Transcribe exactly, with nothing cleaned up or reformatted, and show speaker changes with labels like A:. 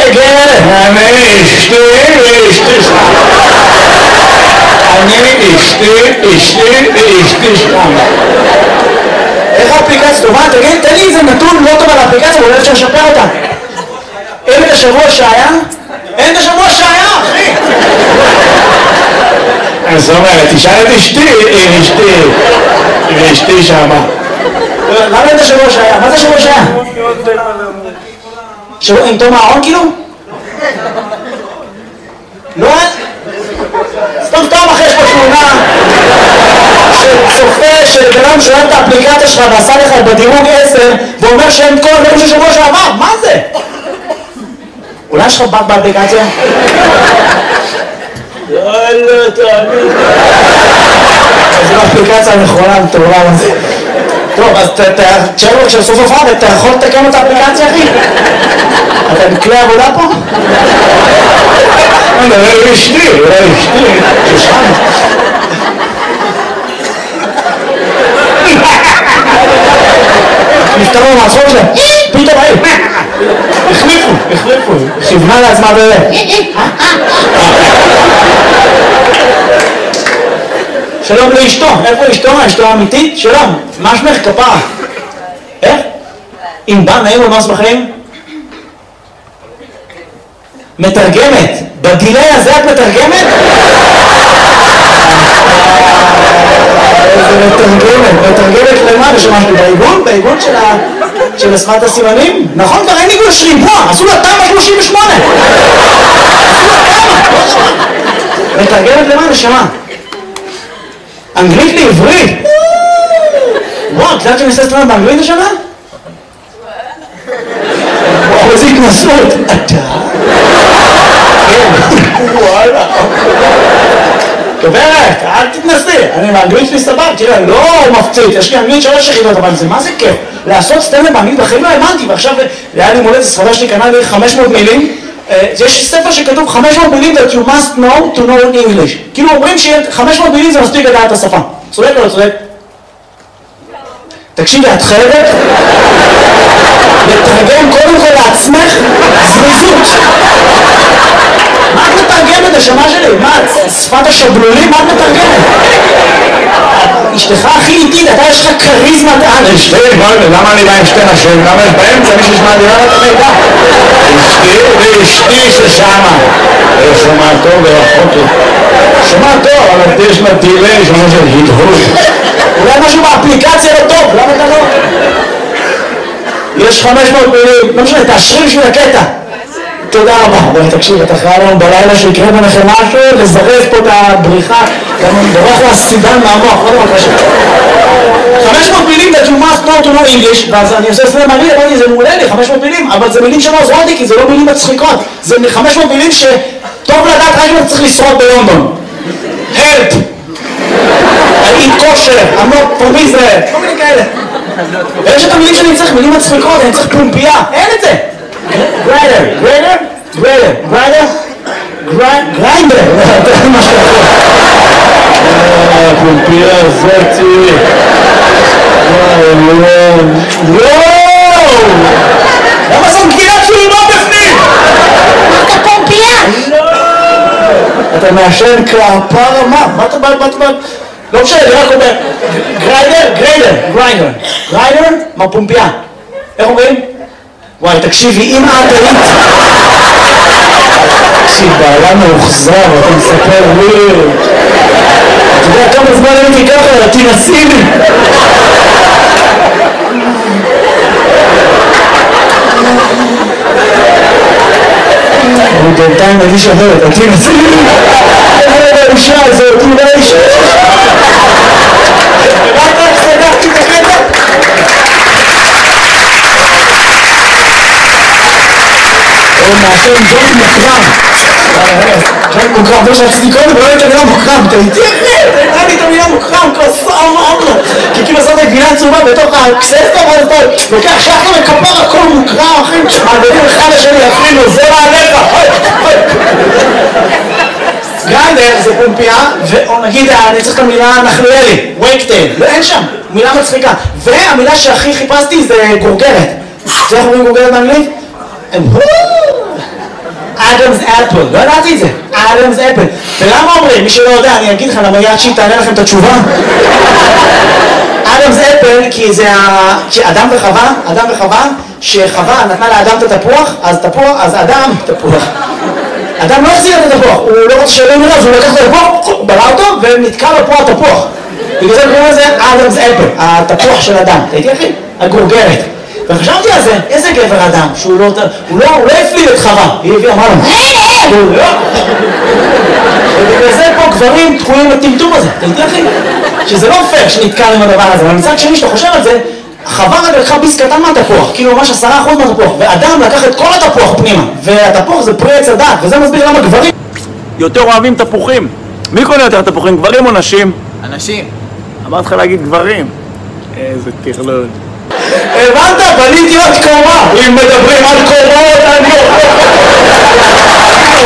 A: גר, אני אשתי, אשתי שם. אני אשתי, אשתי, אשתי שם.
B: איך האפליקציה טובה? תגיד, תן לי איזה נתון לא טוב על האפליקציה, ואולי אפשר לשפר אותה. אין את השבוע שהיה? אין את השבוע שהיה, אחי!
A: אז זאת אומרת, תשאל את אשתי, אשתי, אשתי שמה.
B: למה אין את השבוע שהיה? מה זה השבוע שהיה? שבוע עם תום הארון כאילו? לא? סתם סתם אחרי יש פה תמונה שצופה שבנם שואל את האפליקציה שלך ועשה לך בדירוג עשר ואומר שאין כל הדברים של שבוע שעבר, מה זה? אולי יש לך באג באפליקציה?
A: לא, לא, תאמין.
B: זו האפליקציה הנכונה, מטורף הזה. טוב, אז תשאר לו כשבסוף הופעה, אתה יכול לתקן את האפליקציה, אחי? אתה בכלי עבודה פה?
A: אני מדבר עם אשתי, אולי אשתי, ששם.
B: נפטרו מהצחוק שלהם, פתאום היי,
A: החליפו, החליפו.
B: כיוונה לעצמה בזה. שלום לאשתו, איפה אשתו? אשתו האמיתית? שלום, מה שמך כפרה? איך? אם בא נעים ומה שמחים? מתרגמת, בגילי הזה את מתרגמת? איזה מתרגמת, מתרגמת למה? ושמשהו בעיגון? בעיגון של שפת הסימנים? נכון, כבר אין עיגון, יש ריבוע, עשו לה תמ"א שלושים ושמונה. מתרגמת למה? נשמה? אנגלית לעברית? וואו, את יודעת שאני עושה סטרנד באנגלית השנה? וואו, איזה התנסות. אתה? וואלה. גברת, אל תתנסי, אני באנגלית שלי סבב, תראה, לא מפציץ, יש לי אנגלית שלוש יחידות, אבל זה מה זה כיף? לעשות סטנדאפ באנגלית בחיים לא האמנתי, ועכשיו היה לי מולדת, ספרדה שלי קנה לי חמש מאות מילים, יש ספר שכתוב חמש מאות מילים that you must know to know English, כאילו אומרים ש-חמש מאות מילים זה מספיק לדעת את השפה, צודק או לא צודק? תקשיבי, את חייבת לתרגם קודם כל לעצמך זריזות. מה את מתרגמת השמה שלי? מה, שפת השבלולים? מה את מתרגמת? אשתך הכי איטית, אתה יש לך כריזמת על.
A: אשתי, למה אני בא עם שתי נשים? למה יש באמצע מישהו שמעדירה את המידע? אשתי ואשתי ששמה. שומע טוב ורחוק לי. שומע טוב, אבל יש לה דילי, שומע של הדהוד.
B: אולי משהו באפליקציה לא טוב, למה אתה לא? יש חמש מאות מילים, לא משנה, תאשרי בשביל הקטע. תודה רבה. בואי תקשיב, אתה חייב לנו בלילה שיקרה ביניכם משהו, לזרז פה את הבריחה, גם אני בורח לסידן מהמוח, לא דבר קשה. חמש מאות מילים that you must know to know English, ואז אני עושה סלם מעניין, אמרתי, זה מעולה לי, חמש מאות מילים, אבל זה מילים שלא עוזרות לי, כי זה לא מילים מצחיקות. זה חמש מאות מילים שטוב לדעת רק אם אתה צריך לשרוד בלונדון. Help! I eat kosher, I'm not from Israel, כל מיני כאלה. ויש את המילים שאני צריך, מילים מצחיקות, אני צריך פומפייה, אין את זה. גריידר, גריידר, גריידר, גריידר, גריידר, זה מה שאתה
A: פומפייה זאתי.
B: וואו! למה זאת גבינה שלי לא בפנים?
C: אתה פומפייה?
B: לא! אתה מעשן כפרה מה? מה אתה בא? מה אתה בא? לא משנה, אני רק אומר גריידר, גריידר, גריידר, גריידר, מה פומפייה? איך אומרים? וואי, תקשיבי, אם את היית... תקשיב, בעלה מאוחזר, אתה מספר וויר. אתה יודע כמה זמן הייתי ככה, תנסי לי. אני בינתיים מגיש אחרת, תנסי לי. אין האישה הזאת, אולי אישה. רק רק סגרתי את הקטע. הוא מעשן ג'ון מוקרם. ג'ון מוקרם, זה שעשיתי קודם, ולא הייתה מילה מוקרם. אתה איתי אחרי, אתה הייתה לי את המילה מוקרם, כוסה אמרנו. כי כאילו עשית גבינה צהובה בתוך הקססטה, ואז אתה לוקח שחר וכפר הכל מוקרם, אחי. מעבירים אחד לשני, אפילו, זה מעליך. גריידר זה פומפייה, ונגיד, אני צריך את המילה נחליאלי, וייקטייל, ואין שם, מילה מצחיקה. והמילה שהכי חיפשתי זה גורגרת. זה איך אומרים גורגרת באנגלית? אדמס אפל, לא ידעתי את זה, אדמס אפל. ולמה אומרים? מי שלא יודע, אני אגיד לך, למה יד שהיא תענה לכם את התשובה? אדמס אפל, כי זה ה... אדם וחווה, אדם וחווה, שחווה נתנה לאדם את התפוח, אז תפוח, אז אדם, תפוח. אדם לא החזיר את התפוח, הוא לא רוצה שאלה מראה, אז הוא לקח את התפוח, בלע אותו, ונתקע לו פה התפוח. בגלל זה קוראים לזה אדמס אפל, התפוח של אדם. הייתי אחי? הגורגרת. וחשבתי על זה, איזה גבר אדם, שהוא לא, הוא לא, הוא לא הפליל את חווה, היא הביאה, אמרה לו, הוא לא. ובגלל זה פה גברים תקועים לטמטום הזה, אתה יודע אחי? שזה לא פייר שנתקע עם הדבר הזה, אבל מצד שני שאתה חושב על זה, חווה רגע לקחה ביס קטן מהתפוח, כאילו ממש עשרה אחוז מהתפוח, ואדם לקח את כל התפוח פנימה, והתפוח זה פרי עץ הדת, וזה מסביר למה גברים
A: יותר אוהבים תפוחים. מי קונה יותר תפוחים, גברים או נשים?
D: אנשים.
A: אמרת לך להגיד גברים. איזה תכלול.
B: הבנת? בניתי עוד קומה.
A: אם מדברים על קומות, אני אוכל